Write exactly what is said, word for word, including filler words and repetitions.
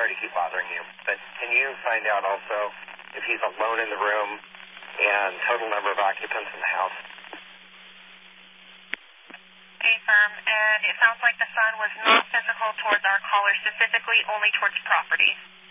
sorry to keep bothering you, but can you find out also if he's alone in the room and total number of occupants in the house? Affirm, and it sounds like the son was not physical towards our caller, specifically only towards property.